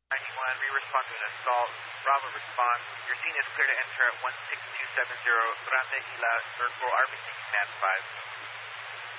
91, we respond to an assault. Bravo response. Your scene is clear to enter at 16270 Grande Isla Circle, RBC Command 5.